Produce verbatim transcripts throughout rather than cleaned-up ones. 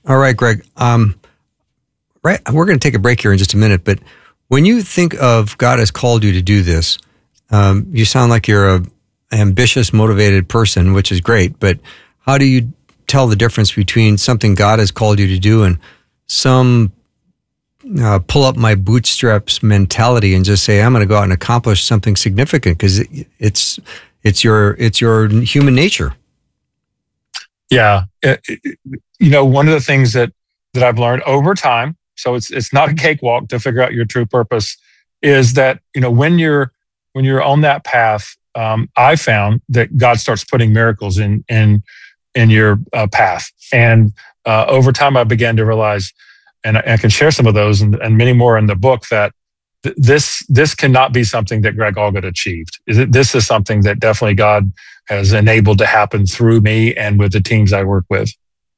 All right, Greg. Um, right, we're going to take a break here in just a minute, but when you think of God has called you to do this, um, you sound like you're a ambitious, motivated person, which is great, but how do you tell the difference between something God has called you to do and some uh, pull up my bootstraps mentality and just say, I'm going to go out and accomplish something significant? Because it, it's it's your it's your human nature. Yeah. It, it, you know, one of the things that, that I've learned over time, so it's it's not a cakewalk to figure out your true purpose, is that, you know, when you're when you're on that path, um, I found that God starts putting miracles in in in your uh, path. And uh, over time, I began to realize, and I, I can share some of those and, and many more in the book, that th- this this cannot be something that Greg Allgood achieved. This is something that definitely God has enabled to happen through me and with the teams I work with.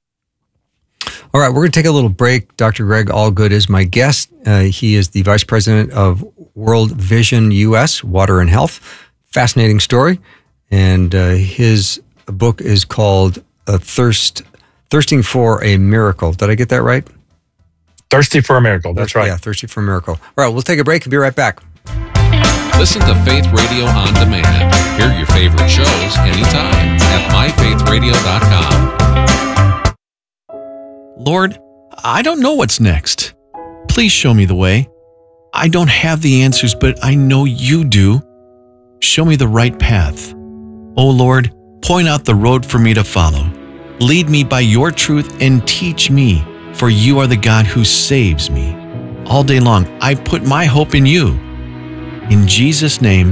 All right, we're going to take a little break. Doctor Greg Allgood is my guest. Uh, he is the Vice President of World Vision U S, Water and Health. Fascinating story. And uh, his book is called uh, Thirst, Thirsting for a Miracle. Did I get that right? Thirsty for a Miracle, that's right. Yeah, Thirsty for a Miracle. All right, we'll take a break and be right back. Listen to Faith Radio on demand. Hear your favorite shows anytime at my faith radio dot com. Lord, I don't know what's next. Please show me the way. I don't have the answers, but I know you do. Show me the right path. Oh Lord, point out the road for me to follow. Lead me by your truth and teach me, for you are the God who saves me. All day long, I put my hope in you. In Jesus' name,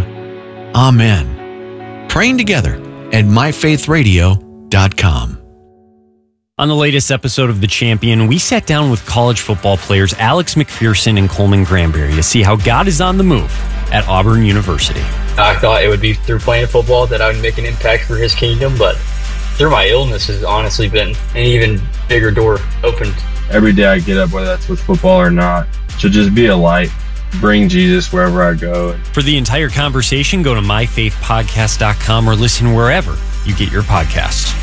amen. Praying together at my faith radio dot com. On the latest episode of The Champion, we sat down with college football players Alex McPherson and Coleman Granberry to see how God is on the move at Auburn University. I thought it would be through playing football that I would make an impact for his kingdom, but through my illness has honestly been an even bigger door opened. Every day I get up, whether that's with football or not, to just be a light, bring Jesus wherever I go. For the entire conversation, go to my faith podcast dot com or listen wherever you get your podcasts.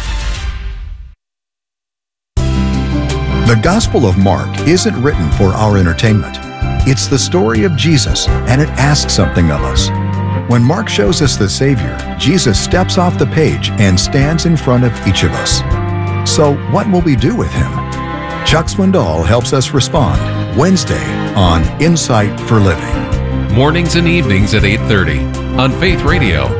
The Gospel of Mark isn't written for our entertainment. It's the story of Jesus, and it asks something of us. When Mark shows us the Savior, Jesus steps off the page and stands in front of each of us. So what will we do with him? Chuck Swindoll helps us respond Wednesday on Insight for Living. Mornings and evenings at eight thirty on Faith Radio.